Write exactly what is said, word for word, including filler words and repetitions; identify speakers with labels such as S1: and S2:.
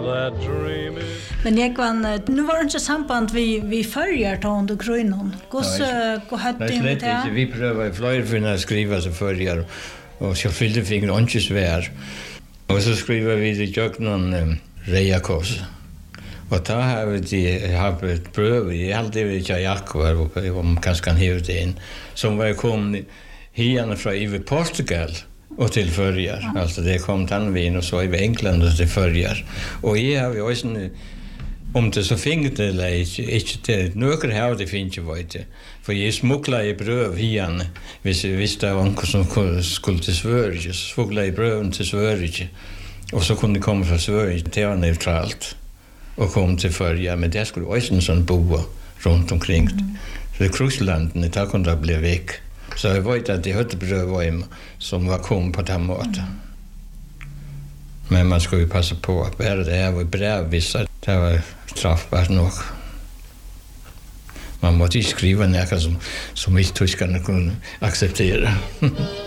S1: that dream is...
S2: Men jag kan nu var det inte samband vi vi följer tånd och grönon. Hur hur hade
S3: det det? Vi prövar fler för att skriva så följer och så fyllde fingrar inte svär. Och så skriver vi det jag någon reakos. Och då har vi det har ett pröv i allt det vi jag var uppe om kanske kan hitta in som var kom hierna från i Portugal och till förjar. Ja. Alltså det kom tandvin och så i England och till förjar. Och jag har ju också om det så fingret eller inte det några har det finns ju vet jag. För jag smugglar i bröv hierna. Hvis hvis det var någon som skulle till Sverige så smugglar i bröven till Sverige. Och så kunde komma från Sverige till var neutralt. Och kom till förja, men det skulle också en sån boa runt omkring. Mm. Så det kruslandet, det kunde bli väck. Så jag vet att det hade bröd som var kom på den måten. Mm. Men man skulle ju passa på att bära det här var brev vissa. Det var straffbart nog. Man måste skriva något som, som inte tyskarna kunde acceptera.